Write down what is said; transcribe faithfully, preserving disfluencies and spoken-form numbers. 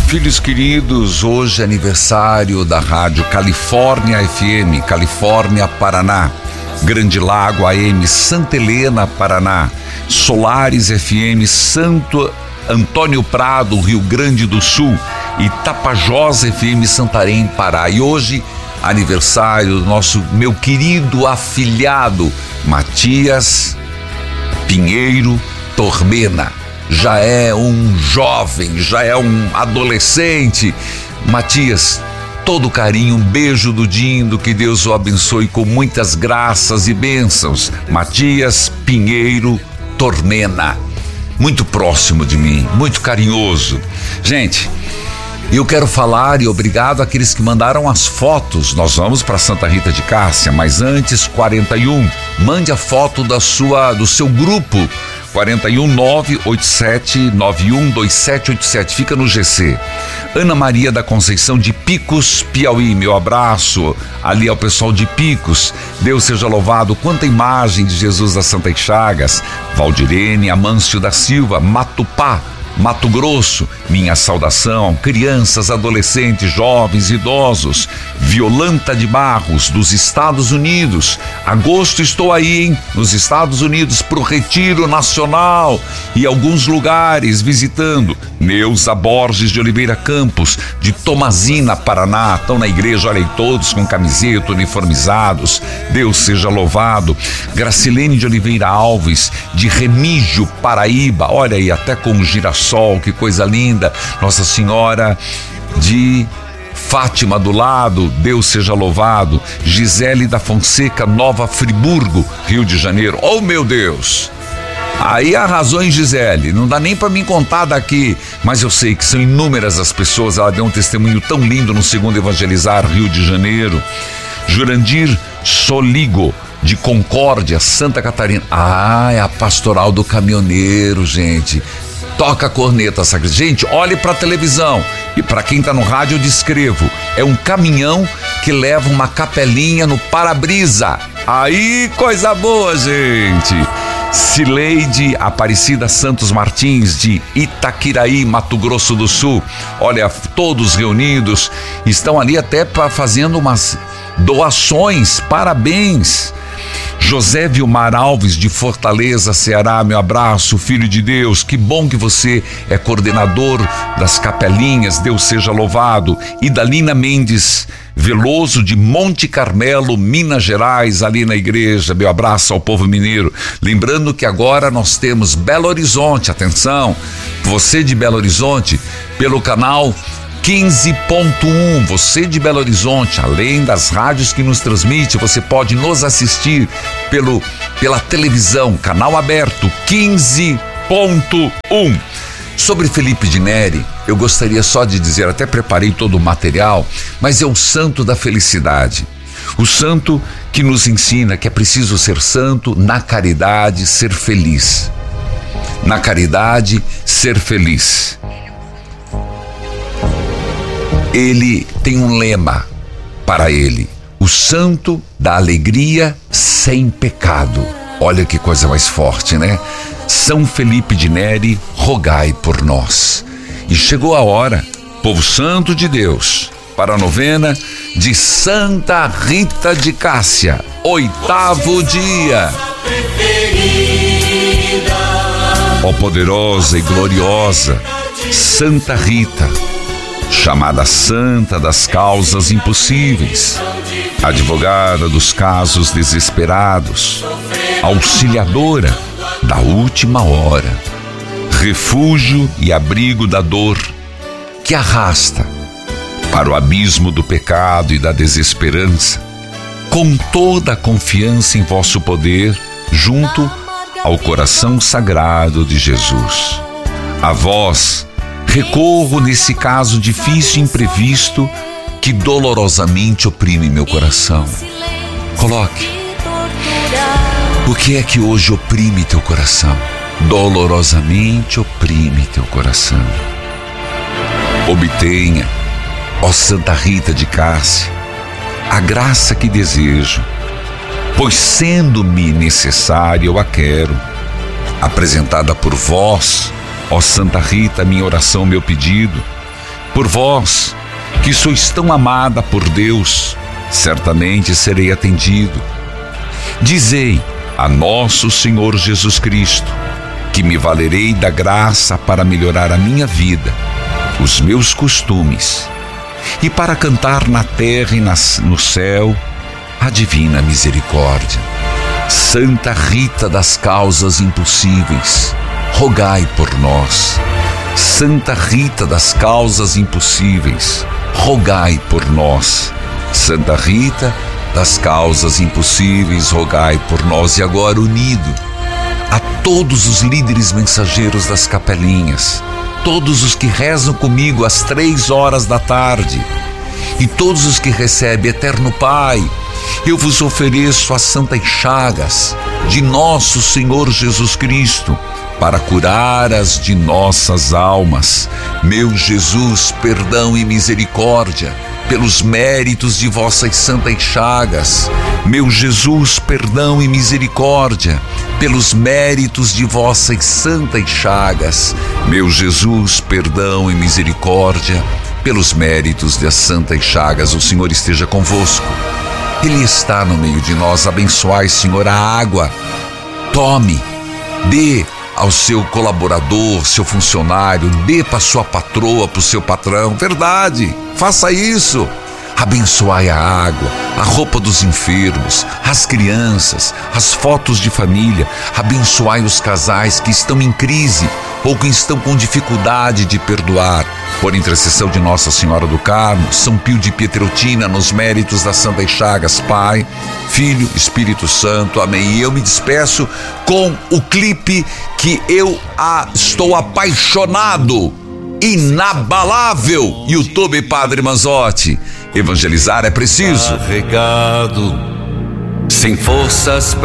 Filhos queridos, hoje é aniversário da Rádio Califórnia F M, Califórnia, Paraná, Grande Lago A M, Santa Helena, Paraná, Solares F M, Santo Antônio Prado, Rio Grande do Sul, e Tapajós F M, Santarém, Pará. E hoje, aniversário do nosso, meu querido afilhado, Matias Pinheiro Tormena. Já é um jovem, já é um adolescente. Matias, todo carinho, um beijo do Dindo, que Deus o abençoe com muitas graças e bênçãos. Matias Pinheiro Tormena, muito próximo de mim, muito carinhoso. Gente, eu quero falar e obrigado àqueles que mandaram as fotos. Nós vamos para Santa Rita de Cássia, mas antes, quarenta e um, mande a foto da sua, do seu grupo. quarenta e um, nove oito sete, nove um dois sete oito sete, fica no G C. Ana Maria da Conceição de Picos, Piauí, meu abraço ali ao pessoal de Picos. Deus seja louvado. Quanta imagem de Jesus das Santas Chagas. Valdirene Amâncio da Silva, Matupá, Mato Grosso, minha saudação, crianças, adolescentes, jovens, idosos. Violanta de Barros, dos Estados Unidos. Agosto estou aí, hein, nos Estados Unidos, pro Retiro Nacional e alguns lugares visitando. Neuza Borges de Oliveira Campos, de Tomazina, Paraná, estão na igreja, olha aí, todos com camiseta, uniformizados. Deus seja louvado. Gracilene de Oliveira Alves, de Remígio, Paraíba, olha aí, até com girassol, que coisa linda. Nossa Senhora de Fátima do lado, Deus seja louvado. Gisele da Fonseca, Nova Friburgo, Rio de Janeiro. Oh, meu Deus! Aí arrasou em Gisele, não dá nem para mim contar daqui, mas eu sei que são inúmeras as pessoas. Ela deu um testemunho tão lindo no Segundo Evangelizar, Rio de Janeiro. Jurandir Soligo, de Concórdia, Santa Catarina. Ah, é a pastoral do caminhoneiro, gente. Toca a corneta, sacristão. Gente, olhe para a televisão. E para quem está no rádio, eu descrevo. É um caminhão que leva uma capelinha no para-brisa. Aí, coisa boa, gente. Cileide Aparecida Santos Martins, de Itaquiraí, Mato Grosso do Sul. Olha, todos reunidos, estão ali até pra, fazendo umas doações. Parabéns. José Vilmar Alves, de Fortaleza, Ceará, meu abraço, filho de Deus, que bom que você é coordenador das capelinhas, Deus seja louvado. Idalina Mendes Veloso, de Monte Carmelo, Minas Gerais, ali na igreja, meu abraço ao povo mineiro. Lembrando que agora nós temos Belo Horizonte, atenção, você de Belo Horizonte, pelo canal quinze ponto um, você de Belo Horizonte, além das rádios que nos transmite, você pode nos assistir pelo, pela televisão, canal aberto quinze ponto um. Sobre Felipe de Neri, eu gostaria só de dizer, até preparei todo o material, mas é o santo da felicidade. O santo que nos ensina que é preciso ser santo, na caridade ser feliz. Na caridade ser feliz. Ele tem um lema para ele: o santo da alegria sem pecado. Olha que coisa mais forte, né? São Felipe de Neri, rogai por nós. E chegou a hora, povo santo de Deus, para a novena de Santa Rita de Cássia, oitavo dia. Ó poderosa e gloriosa Santa Rita, chamada Santa das Causas Impossíveis, advogada dos casos desesperados, auxiliadora da última hora, refúgio e abrigo da dor que arrasta para o abismo do pecado e da desesperança, com toda a confiança em vosso poder, junto ao coração sagrado de Jesus. A vós recorro nesse caso difícil e imprevisto que dolorosamente oprime meu coração. Coloque. O que é que hoje oprime teu coração? Dolorosamente oprime teu coração. Obtenha, ó Santa Rita de Cássia, a graça que desejo, pois sendo-me necessária eu a quero, apresentada por vós, ó Santa Rita, minha oração, meu pedido, Por vós, que sois tão amada por Deus, certamente serei atendido. Dizei a nosso Senhor Jesus Cristo que me valerei da graça para melhorar a minha vida, os meus costumes, e para cantar na terra e nas, no céu a divina misericórdia. Santa Rita das causas impossíveis, rogai por nós. Santa Rita das causas impossíveis, rogai por nós. Santa Rita das causas impossíveis, rogai por nós. E agora, unido a todos os líderes mensageiros das capelinhas, todos os que rezam comigo às três horas da tarde e todos os que recebem Eterno Pai, eu vos ofereço as santas chagas de nosso Senhor Jesus Cristo para curar as de nossas almas. Meu Jesus, perdão e misericórdia pelos méritos de vossas santas chagas. Meu Jesus, perdão e misericórdia pelos méritos de vossas santas chagas. Meu Jesus, perdão e misericórdia pelos méritos das santas chagas. O Senhor esteja convosco. Ele está no meio de nós. Abençoai, Senhor, a água. Tome, dê ao seu colaborador, seu funcionário, dê para sua patroa, para o seu patrão. Verdade, faça isso. Abençoai a água, a roupa dos enfermos, as crianças, as fotos de família. Abençoai os casais que estão em crise ou que estão com dificuldade de perdoar. Por intercessão de Nossa Senhora do Carmo, São Pio de Pietrelcina, nos méritos das Santas Chagas, Pai, Filho, Espírito Santo, amém. E eu me despeço com o clipe que eu ah, estou apaixonado, inabalável, YouTube Padre Manzotti. Evangelizar é preciso. Carregado, sem forças pra